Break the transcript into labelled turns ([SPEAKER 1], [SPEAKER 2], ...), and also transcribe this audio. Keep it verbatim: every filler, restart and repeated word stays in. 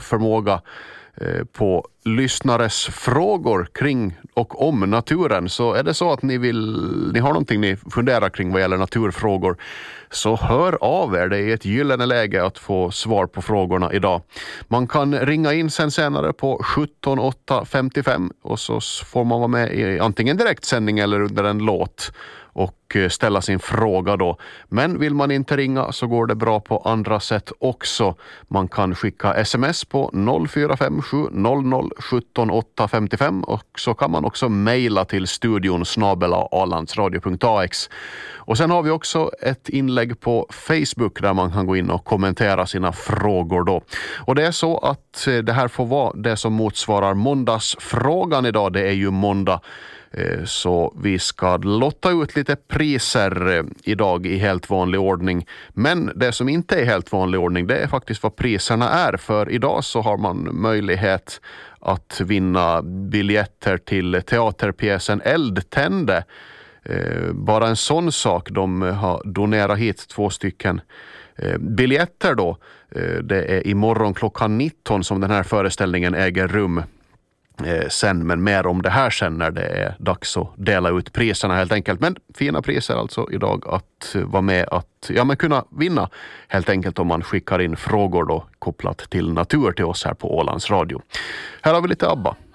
[SPEAKER 1] förmåga på lyssnares frågor kring och om naturen. Så är det så att ni vill, ni har någonting ni funderar kring vad gäller naturfrågor, så hör av er. Det är ett gyllene läge att få svar på frågorna idag. Man kan ringa in sen senare på sjutton åtta femtiofem och så får man vara med i antingen direktsändning eller under en låt och ställa sin fråga då. Men vill man inte ringa så går det bra på andra sätt också. Man kan skicka sms på noll fyra fem sju noll noll sjutton åtta femtiofem och så kan man också mejla till studion snabel-a alandsradio punkt a x. Och sen har vi också ett inlägg på Facebook där man kan gå in och kommentera sina frågor då. Och det är så att det här får vara det som motsvarar måndagsfrågan idag. Det är ju måndag. Så vi ska lotta ut lite priser idag i helt vanlig ordning. Men det som inte är helt vanlig ordning, det är faktiskt vad priserna är. För idag så har man möjlighet att vinna biljetter till teaterpjäsen Eldtände. Bara en sån sak, de har donerat hit två stycken biljetter då. Det är imorgon klockan nitton som den här föreställningen äger rum. Sen, men mer om det här sen när det är dags att dela ut priserna helt enkelt. Men fina priser alltså idag att vara med att ja, men kunna vinna helt enkelt om man skickar in frågor då kopplat till natur till oss här på Ålands Radio. Här har vi lite ABBA.